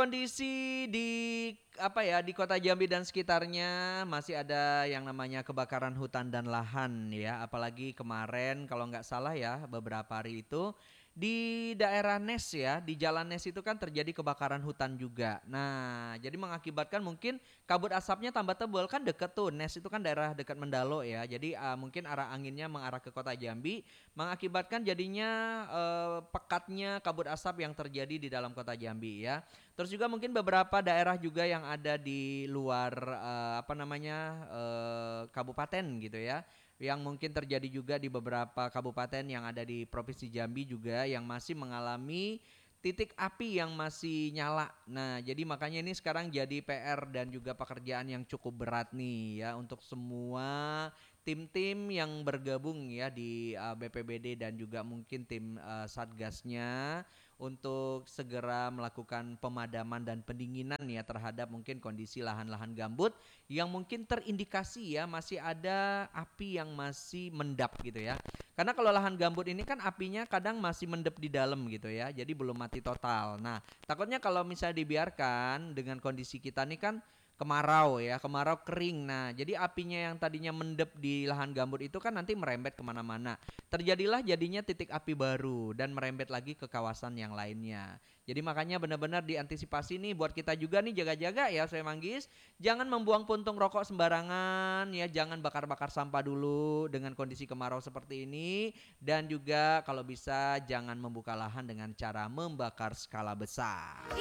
Kondisi di apa ya, di Kota Jambi dan sekitarnya masih ada yang namanya kebakaran hutan dan lahan ya. Apalagi kemarin kalau nggak salah ya beberapa hari itu di daerah Nes ya, di Jalan Nes itu kan terjadi kebakaran hutan juga. Nah, jadi mengakibatkan mungkin kabut asapnya tambah tebal kan deket tuh. Nes itu kan daerah dekat Mendalo ya. Jadi mungkin arah anginnya mengarah ke Kota Jambi mengakibatkan jadinya pekatnya kabut asap yang terjadi di dalam Kota Jambi ya. Terus juga mungkin beberapa daerah juga yang ada di luar apa namanya kabupaten gitu ya, yang mungkin terjadi juga di beberapa kabupaten yang ada di Provinsi Jambi juga yang masih mengalami titik api yang masih nyala. Nah, jadi makanya ini sekarang jadi PR dan juga pekerjaan yang cukup berat nih ya untuk semua tim-tim yang bergabung ya di BPBD dan juga mungkin tim Satgasnya untuk segera melakukan pemadaman dan pendinginan ya terhadap mungkin kondisi lahan-lahan gambut yang mungkin terindikasi ya masih ada api yang masih mendap gitu ya. Karena kalau lahan gambut ini kan apinya kadang masih mendep di dalam gitu ya. Jadi belum mati total. Nah, takutnya kalau misalnya dibiarkan dengan kondisi kita nih kan kemarau ya, kemarau kering. Nah, jadi apinya yang tadinya mendep di lahan gambut itu kan nanti merembet kemana-mana. Terjadilah jadinya titik api baru dan merembet lagi ke kawasan yang lainnya. Jadi makanya benar-benar diantisipasi nih buat kita juga nih jaga-jaga ya saya manggis. Jangan membuang puntung rokok sembarangan ya, jangan bakar-bakar sampah dulu dengan kondisi kemarau seperti ini. Dan juga kalau bisa jangan membuka lahan dengan cara membakar skala besar.